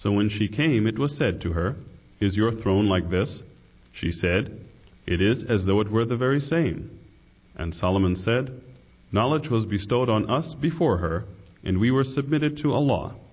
So when she came, it was said to her, "Is your throne like this?" She said, "It is as though it were the very same." And Solomon said, "Knowledge was bestowed on us before her, and we were submitted to Allah.